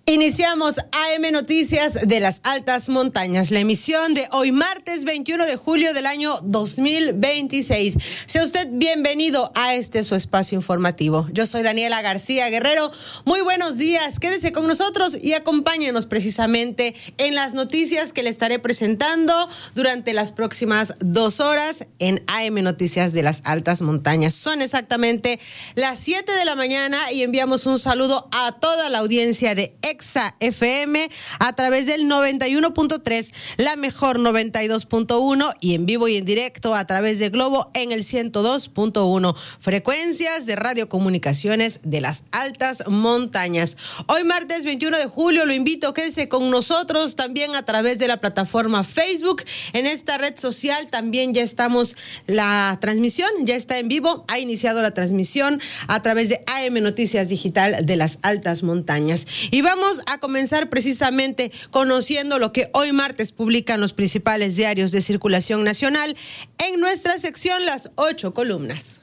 Iniciamos AM Noticias de las Altas Montañas, la emisión de hoy martes 21 de julio del año 2026. Sea usted bienvenido a su espacio informativo. Yo soy Daniela García Guerrero. Muy buenos días, quédese con nosotros y acompáñenos precisamente en las noticias que le estaré presentando durante las próximas 2 horas en AM Noticias de las Altas Montañas. Son exactamente las 7 de la mañana y enviamos un saludo a toda la audiencia de Exa FM a través del 91.3, la mejor 92.1 y en vivo y en directo a través de Globo en el 102.1, frecuencias de radiocomunicaciones de las Altas Montañas. Hoy martes 21 de julio lo invito, quédese con nosotros también a través de la plataforma Facebook. En esta red social también ya estamos, la transmisión ya está en vivo, ha iniciado la transmisión a través de AM Noticias Digital de las Altas Montañas. Y vamos a comenzar precisamente conociendo lo que hoy martes publican los principales diarios de circulación nacional en nuestra sección Las 8 Columnas.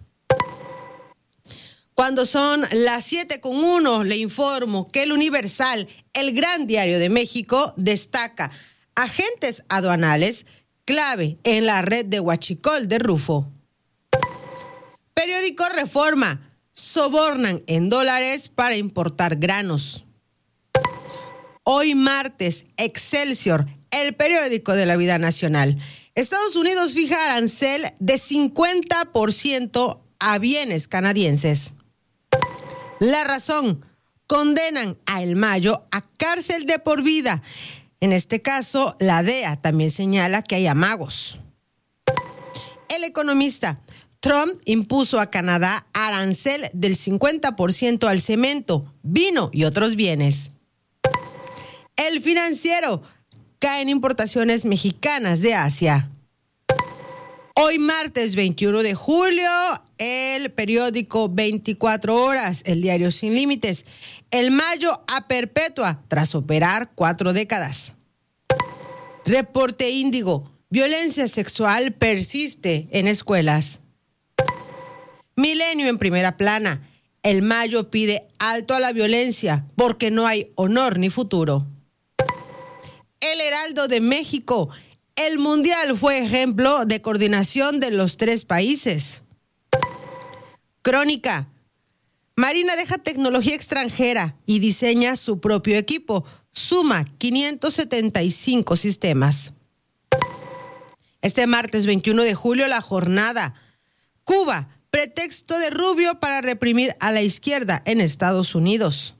Cuando son las 7:01, le informo que el Universal, el gran diario de México, destaca agentes aduanales clave en la red de huachicol de Rufo. Periódico Reforma, sobornan en dólares para importar granos. Hoy martes, Excelsior, el periódico de la vida nacional. Estados Unidos fija arancel de 50% a bienes canadienses. La Razón, condenan a El Mayo a cárcel de por vida. En este caso, la DEA también señala que hay amagos. El Economista, Trump impuso a Canadá arancel del 50% al cemento, vino y otros bienes. El Financiero, caen importaciones mexicanas de Asia. Hoy martes 21 de julio, el periódico 24 Horas, el diario Sin Límites, El Mayo a perpetua tras operar 4 décadas. Reporte Índigo, violencia sexual persiste en escuelas. Milenio en primera plana, El Mayo pide alto a la violencia porque no hay honor ni futuro. El Heraldo de México, el Mundial fue ejemplo de coordinación de los 3 países. Crónica, Marina deja tecnología extranjera y diseña su propio equipo, suma 575 sistemas. Este martes 21 de julio, La Jornada, Cuba, pretexto de Rubio para reprimir a la izquierda en Estados Unidos.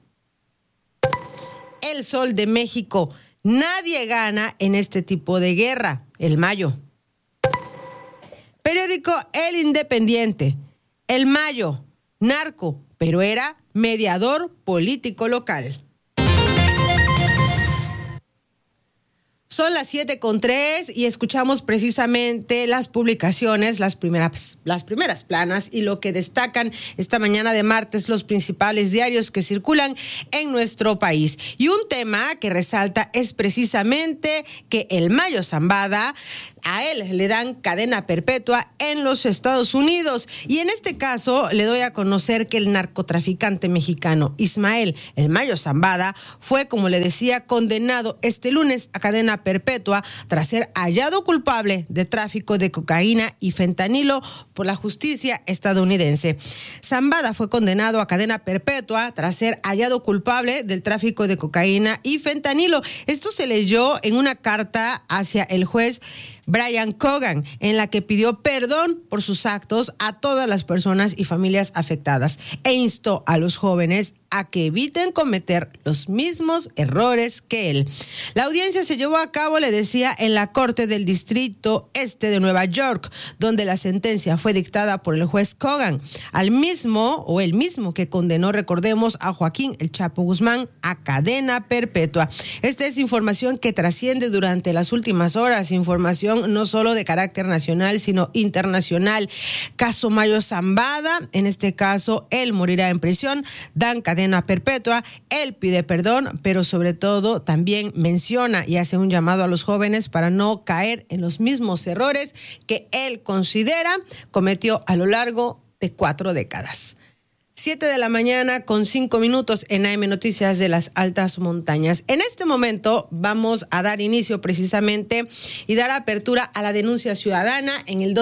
El Sol de México, nadie gana en este tipo de guerra, El Mayo. Periódico El Independiente, El Mayo, narco, pero era mediador político local. Son las 7:03 y escuchamos precisamente las publicaciones, las primeras planas y lo que destacan esta mañana de martes los principales diarios que circulan en nuestro país. Y un tema que resalta es precisamente que El Mayo Zambada, a él le dan cadena perpetua en los Estados Unidos. Y en este caso le doy a conocer que el narcotraficante mexicano Ismael El Mayo Zambada fue, como le decía, condenado este lunes a cadena perpetua tras ser hallado culpable de tráfico de cocaína y fentanilo por la justicia estadounidense. Zambada fue condenado a cadena perpetua tras ser hallado culpable del tráfico de cocaína y fentanilo. Esto se leyó en una carta hacia el juez Brian Cogan, en la que pidió perdón por sus actos a todas las personas y familias afectadas e instó a los jóvenes a que eviten cometer los mismos errores que él. La audiencia se llevó a cabo, le decía, en la Corte del Distrito Este de Nueva York, donde la sentencia fue dictada por el juez Cogan, el mismo que condenó, recordemos, a Joaquín El Chapo Guzmán a cadena perpetua. Esta es información que trasciende durante las últimas horas, información no solo de carácter nacional, sino internacional. Caso Mayo Zambada, en este caso, él morirá en prisión, dan cadena perpetua, él pide perdón, pero sobre todo también menciona y hace un llamado a los jóvenes para no caer en los mismos errores que él considera cometió a lo largo de 4 décadas. 7 de la mañana con 5 minutos en AM Noticias de las Altas Montañas. En este momento vamos a dar inicio precisamente y dar apertura a la denuncia ciudadana en el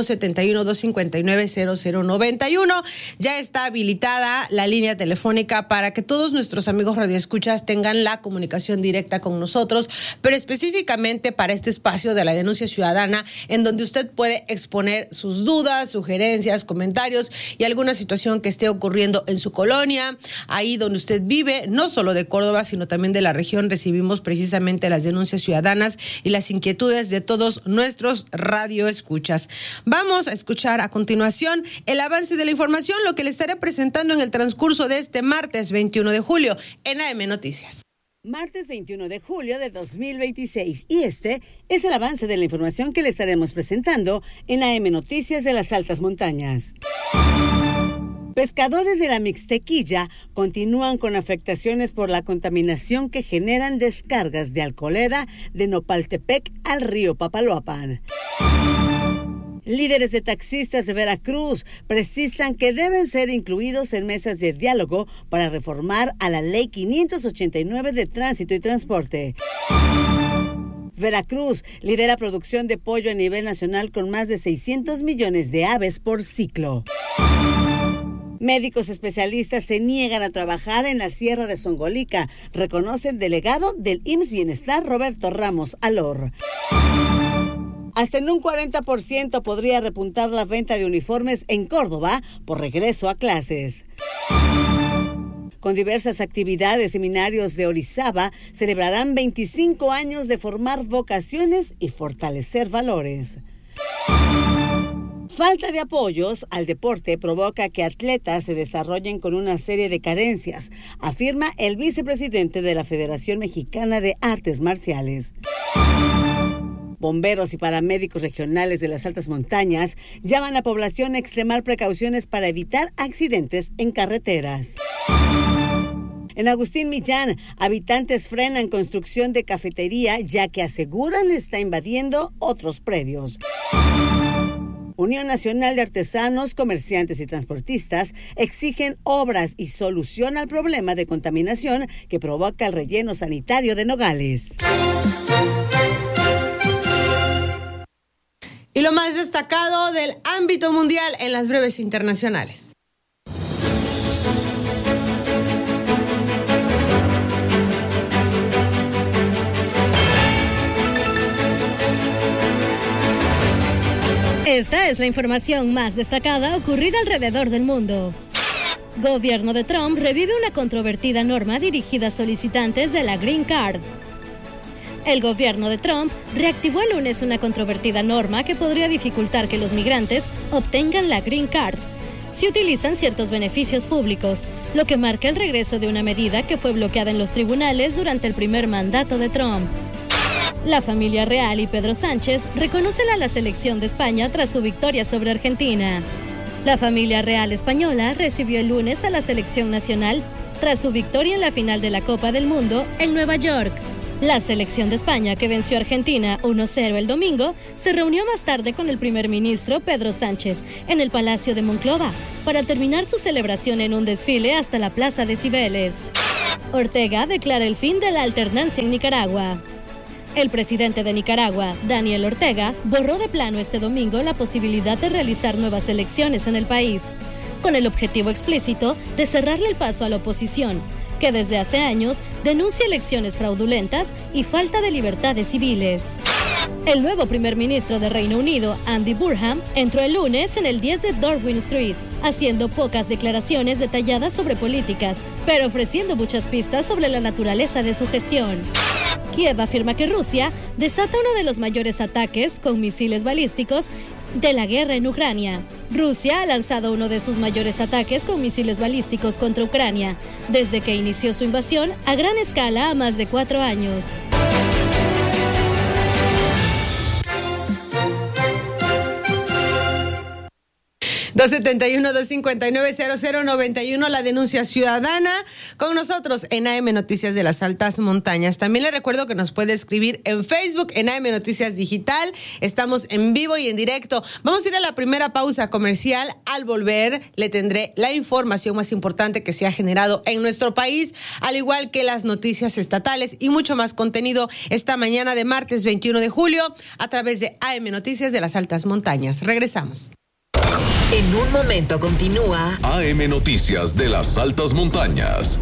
271-259-0091. Ya está habilitada la línea telefónica para que todos nuestros amigos radioescuchas tengan la comunicación directa con nosotros, pero específicamente para este espacio de la denuncia ciudadana, en donde usted puede exponer sus dudas, sugerencias, comentarios y alguna situación que esté ocurriendo en su colonia, ahí donde usted vive, no solo de Córdoba, sino también de la región. Recibimos precisamente las denuncias ciudadanas y las inquietudes de todos nuestros radioescuchas. Vamos a escuchar a continuación el avance de la información, lo que le estaré presentando en el transcurso de este martes 21 de julio en AM Noticias. Martes 21 de julio de 2026, y este es el avance de la información que le estaremos presentando en AM Noticias de las Altas Montañas. Pescadores de la Mixtequilla continúan con afectaciones por la contaminación que generan descargas de alcoholera de Nopaltepec al río Papaloapan. Líderes de taxistas de Veracruz precisan que deben ser incluidos en mesas de diálogo para reformar a la Ley 589 de Tránsito y Transporte. Veracruz lidera producción de pollo a nivel nacional con más de 600 millones de aves por ciclo. Médicos especialistas se niegan a trabajar en la Sierra de Zongolica, reconoce el delegado del IMSS Bienestar, Roberto Ramos Alor. Hasta en un 40% podría repuntar la venta de uniformes en Córdoba por regreso a clases. Con diversas actividades, seminarios de Orizaba celebrarán 25 años de formar vocaciones y fortalecer valores. Falta de apoyos al deporte provoca que atletas se desarrollen con una serie de carencias, afirma el vicepresidente de la Federación Mexicana de Artes Marciales. Bomberos y paramédicos regionales de las altas montañas llaman a población a extremar precauciones para evitar accidentes en carreteras. En Agustín Millán, habitantes frenan construcción de cafetería ya que aseguran está invadiendo otros predios. Unión Nacional de Artesanos, Comerciantes y Transportistas exigen obras y solución al problema de contaminación que provoca el relleno sanitario de Nogales. Y lo más destacado del ámbito mundial en las breves internacionales. Esta es la información más destacada ocurrida alrededor del mundo. Gobierno de Trump revive una controvertida norma dirigida a solicitantes de la Green Card. El gobierno de Trump reactivó el lunes una controvertida norma que podría dificultar que los migrantes obtengan la Green Card si utilizan ciertos beneficios públicos, lo que marca el regreso de una medida que fue bloqueada en los tribunales durante el primer mandato de Trump. La familia real y Pedro Sánchez reconocen a la selección de España tras su victoria sobre Argentina. La familia real española recibió el lunes a la selección nacional tras su victoria en la final de la Copa del Mundo en Nueva York. La selección de España, que venció a Argentina 1-0 el domingo, se reunió más tarde con el primer ministro Pedro Sánchez en el Palacio de Monclova para terminar su celebración en un desfile hasta la Plaza de Cibeles. Ortega declara el fin de la alternancia en Nicaragua. El presidente de Nicaragua, Daniel Ortega, borró de plano este domingo la posibilidad de realizar nuevas elecciones en el país, con el objetivo explícito de cerrarle el paso a la oposición, que desde hace años denuncia elecciones fraudulentas y falta de libertades civiles. El nuevo primer ministro de Reino Unido, Andy Burnham, entró el lunes en el 10 de Downing Street, haciendo pocas declaraciones detalladas sobre políticas, pero ofreciendo muchas pistas sobre la naturaleza de su gestión. Kiev afirma que Rusia desata uno de los mayores ataques con misiles balísticos de la guerra en Ucrania. Rusia ha lanzado uno de sus mayores ataques con misiles balísticos contra Ucrania desde que inició su invasión a gran escala a más de 4 años. 271-259-0091, la denuncia ciudadana, con nosotros en AM Noticias de las Altas Montañas. También le recuerdo que nos puede escribir en Facebook, en AM Noticias Digital. Estamos en vivo y en directo. Vamos a ir a la primera pausa comercial. Al volver, le tendré la información más importante que se ha generado en nuestro país, al igual que las noticias estatales y mucho más contenido esta mañana de martes 21 de julio a través de AM Noticias de las Altas Montañas. Regresamos. En un momento continúa AM Noticias de las Altas Montañas.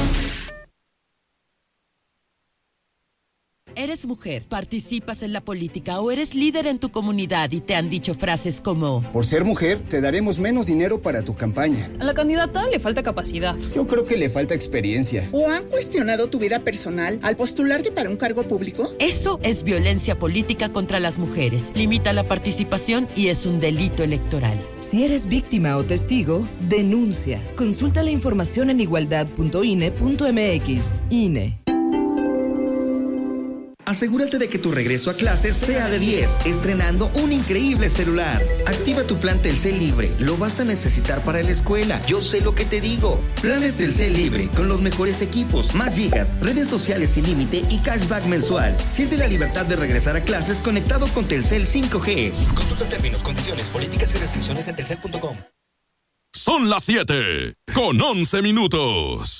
Eres mujer, participas en la política o eres líder en tu comunidad y te han dicho frases como: por ser mujer, te daremos menos dinero para tu campaña. A la candidata le falta capacidad. Yo creo que le falta experiencia. ¿O han cuestionado tu vida personal al postularte para un cargo público? Eso es violencia política contra las mujeres. Limita la participación y es un delito electoral. Si eres víctima o testigo, denuncia. Consulta la información en igualdad.ine.mx. INE. Asegúrate de que tu regreso a clases sea de 10, estrenando un increíble celular. Activa tu plan Telcel Libre, lo vas a necesitar para la escuela. Yo sé lo que te digo. Planes Telcel Libre, con los mejores equipos, más gigas, redes sociales sin límite y cashback mensual. Siente la libertad de regresar a clases conectado con Telcel 5G. Consulta términos, condiciones, políticas y restricciones en telcel.com. Son las 7:11.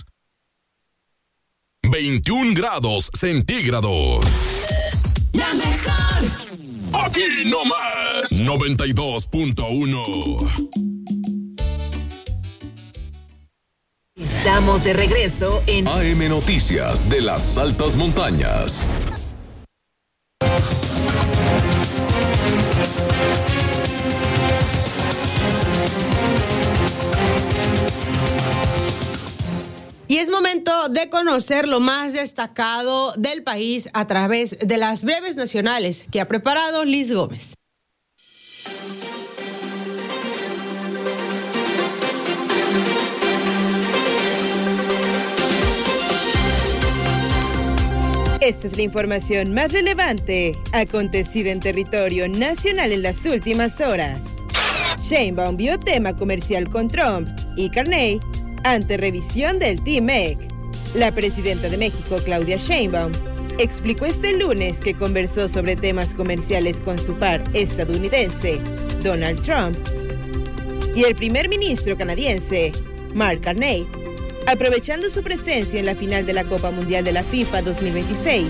21 grados centígrados. La mejor. Aquí nomás. 92.1. Estamos de regreso en AM Noticias de las Altas Montañas. Y es momento de conocer lo más destacado del país a través de las breves nacionales que ha preparado Liz Gómez. Esta es la información más relevante acontecida en territorio nacional en las últimas horas. Sheinbaum vio tema comercial con Trump y Carney ante revisión del TMEC. La presidenta de México, Claudia Sheinbaum, explicó este lunes que conversó sobre temas comerciales con su par estadounidense, Donald Trump, y el primer ministro canadiense, Mark Carney, aprovechando su presencia en la final de la Copa Mundial de la FIFA 2026.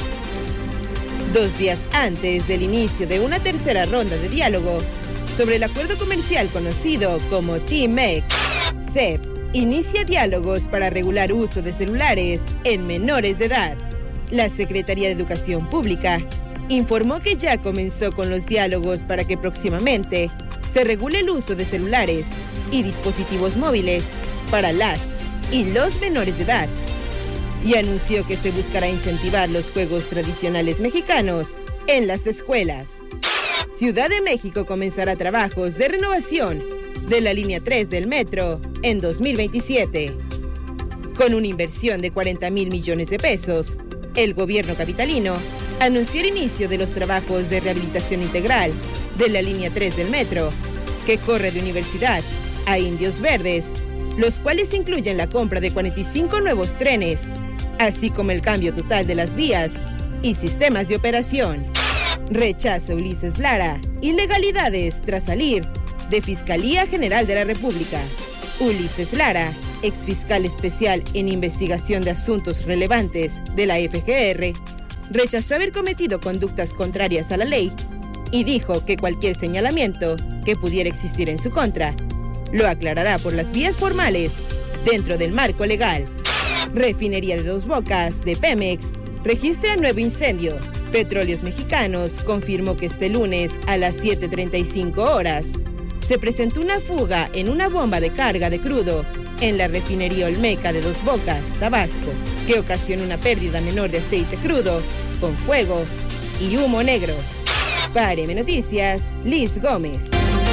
2 días antes del inicio de una tercera ronda de diálogo sobre el acuerdo comercial conocido como TMEC, CEP inicia diálogos para regular uso de celulares en menores de edad. La Secretaría de Educación Pública informó que ya comenzó con los diálogos para que próximamente se regule el uso de celulares y dispositivos móviles para las y los menores de edad, y anunció que se buscará incentivar los juegos tradicionales mexicanos en las escuelas. Ciudad de México comenzará trabajos de renovación de la línea 3 del metro en 2027. Con una inversión de 40,000 millones de pesos, el gobierno capitalino anunció el inicio de los trabajos de rehabilitación integral de la línea 3 del metro, que corre de Universidad a Indios Verdes, los cuales incluyen la compra de 45 nuevos trenes, así como el cambio total de las vías y sistemas de operación. Rechaza Ulises Lara ilegalidades tras salir de Fiscalía General de la República. Ulises Lara, exfiscal especial en investigación de asuntos relevantes de la FGR, rechazó haber cometido conductas contrarias a la ley y dijo que cualquier señalamiento que pudiera existir en su contra lo aclarará por las vías formales dentro del marco legal. Refinería de Dos Bocas de Pemex registra nuevo incendio. Petróleos Mexicanos confirmó que este lunes a las 7:35 horas se presentó una fuga en una bomba de carga de crudo en la refinería Olmeca de Dos Bocas, Tabasco, que ocasionó una pérdida menor de aceite crudo, con fuego y humo negro. Para AM Noticias, Liz Gómez.